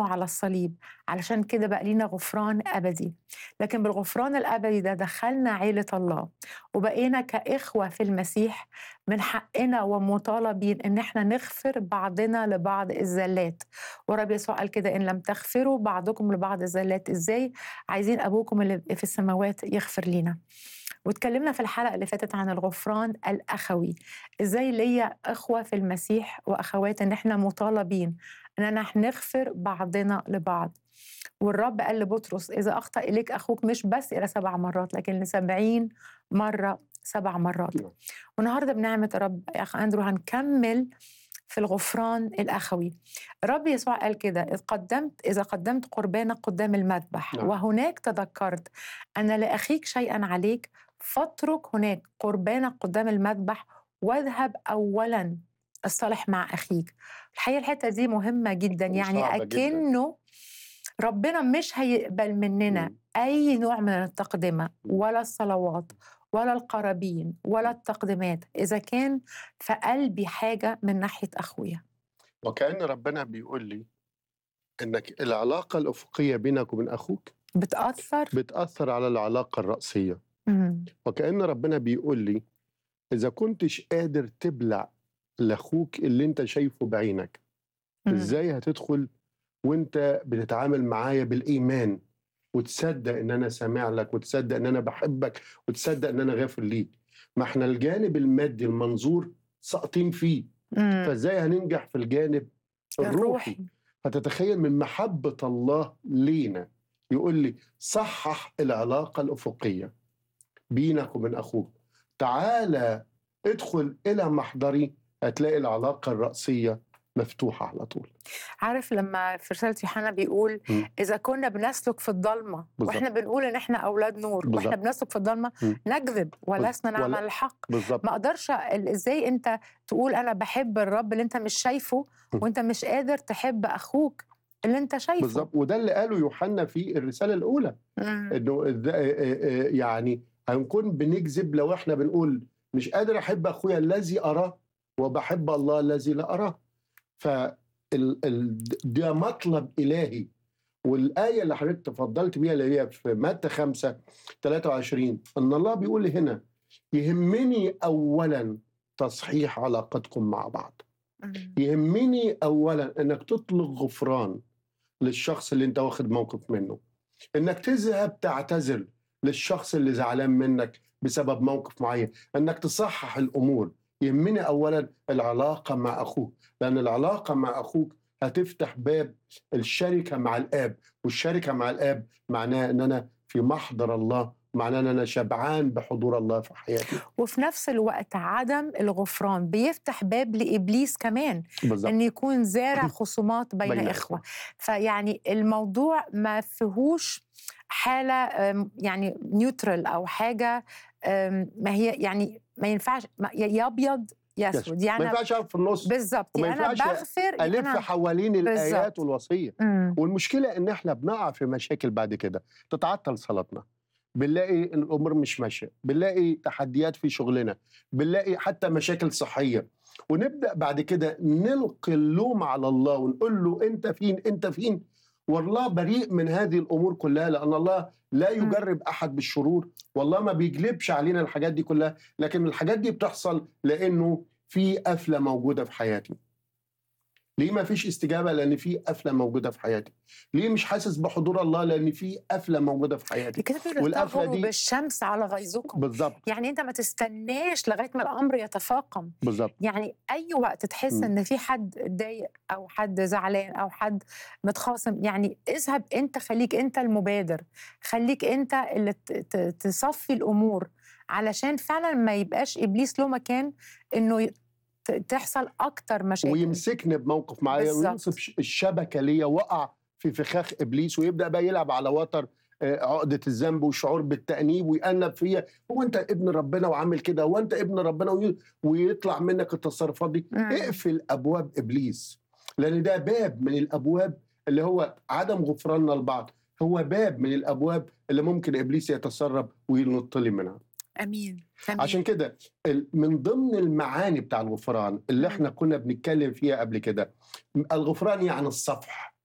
دمه على الصليب، علشان كده بقى لينا غفران أبدي. لكن بالغفران الأبدي ده دخلنا عيلة الله، وبقينا كإخوة في المسيح، من حقنا ومطالبين إن احنا نغفر بعضنا لبعض الزلات. ورب يسوع قال كده: إن لم تغفروا بعضكم لبعض الزلات، إزاي عايزين أبوكم اللي في السماوات يغفر لينا؟ واتكلمنا في الحلقة اللي فاتت عن الغفران الأخوي، إزاي ليا أخوة في المسيح وأخوات إن إحنا مطالبين إننا نغفر بعضنا لبعض. والرب قال لبطرس: إذا أخطأ إليك أخوك مش بس إلى 7 مرات، لكن ل70 مرة 7 مرات. والنهاردة بنعمة الرب يا أخ أندرو هنكمل في الغفران الأخوي. الرب يسوع قال كده: إذا قدمت قربانك قدام المذبح وهناك تذكرت أن لأخيك شيئا عليك، فاترك هناك قربانك قدام المذبح واذهب أولا الصالح مع أخيك. الحقيقة الحتة دي مهمة جدا، يعني أكنه ربنا مش هيقبل مننا أي نوع من التقدمة ولا الصلوات ولا القرابين ولا التقديمات إذا كان في قلبي حاجة من ناحية أخويا. وكأن ربنا بيقول لي إنك العلاقة الأفقية بينك وبين أخوك بتأثر على العلاقة الرأسية. وكأن ربنا بيقول لي إذا كنتش قادر تبلع لأخوك اللي أنت شايفه بعينك، إزاي هتدخل وأنت بتتعامل معايا بالإيمان وتصدق إن أنا سامع لك، وتصدق إن أنا بحبك، وتصدق إن أنا غافر ليك؟ ما إحنا الجانب المادي المنظور ساقطين فيه، فإزاي هننجح في الجانب الروحي؟ فتتخيل من محبة الله لينا يقول لي صحح العلاقة الأفقية بينك وبين أخوك، تعالى ادخل إلى محضري، هتلاقي العلاقة الرأسية مفتوحة على طول. عارف لما في رسالة يوحنا بيقول إذا كنا بنسلك في الضلمة وإحنا بنقول إن إحنا أولاد نور وإحنا بنسلك في الضلمة نكذب ولسنا نعمل الحق. ما أقدرش إزاي أنت تقول أنا بحب الرب اللي أنت مش شايفه وأنت مش قادر تحب أخوك اللي أنت شايفه؟ بالظبط، وده اللي قاله يوحنا في الرسالة الأولى، إنه يعني هنكون بنكذب لو إحنا بنقول مش قادر أحب أخويا الذي أراه وبحب الله الذي لا أراه. ده مطلب إلهي. والآية اللي حضرتك تفضلت بيها اللي هي في متى 5:23 أن الله بيقول هنا يهمني أولا تصحيح علاقتكم مع بعض. يهمني أولا أنك تطلق غفران للشخص اللي انت واخد موقف منه، انك تذهب تعتذر للشخص اللي زعلان منك بسبب موقف معين، انك تصحح الأمور. يهمني أولا العلاقة مع أخوك، لأن العلاقة مع أخوك هتفتح باب الشركة مع الآب، والشركة مع الآب معناه أن أنا في محضر الله، معناه أن أنا شبعان بحضور الله في حياتي. وفي نفس الوقت عدم الغفران بيفتح باب لإبليس كمان بالزبط. أن يكون زارع خصومات بين إخوة. فيعني الموضوع ما فيهوش حالة يعني نيوترال أو حاجة ما هي يعني ما ينفعش يا أبيض يا أسود، يعني ما ينفعش في النص بالظبط. يعني أنا بغفر ألف حوالين الآيات والوصية. والمشكلة إن إحنا بنقع في مشاكل بعد كده، تتعطل صلاتنا، بنلاقي إن الأمور مش ماشية، بنلاقي تحديات في شغلنا، بنلاقي حتى مشاكل صحية، ونبدأ بعد كده نلقي اللوم على الله ونقول له أنت فين أنت فين، والله بريء من هذه الأمور كلها، لأن الله لا يجرب أحد بالشرور، والله ما بيجلبش علينا الحاجات دي كلها، لكن الحاجات دي بتحصل لأنه في قفلة موجودة في حياتي. ليه ما فيش استجابة؟ لأن في قفلة موجودة في حياتي. ليه مش حاسس بحضور الله؟ لأن في قفلة موجودة في حياتي. والقفلة دي بالشمس على غيظكم. بالظبط. يعني أنت ما تستناش لغاية ما الأمر يتفاقم. بالظبط. يعني أي وقت تحس إن في حد ضايق أو حد زعلان أو حد متخاصم، يعني اذهب أنت، خليك أنت المبادر، خليك أنت اللي تصفي الأمور، علشان فعلا ما يبقاش إبليس له مكان إنه تحصل أكتر مشاكل ويمسكني بموقف معايا وينصب الشبكة ليا، وقع في فخاخ إبليس، ويبدأ بقى يلعب على وتر عقدة الذنب والشعور بالتأنيب، ويقلب فيا هو أنت ابن ربنا وعامل كده، هو أنت ابن ربنا، ويطلع منك التصرفات دي. اقفل أبواب إبليس، لأن ده باب من الأبواب اللي هو عدم غفراننا لبعض، هو باب من الأبواب اللي ممكن إبليس يتسرب وينط لي منها. أمين. عشان كده من ضمن المعاني بتاع الغفران اللي احنا كنا بنتكلم فيها قبل كده، الغفران يعني الصفح.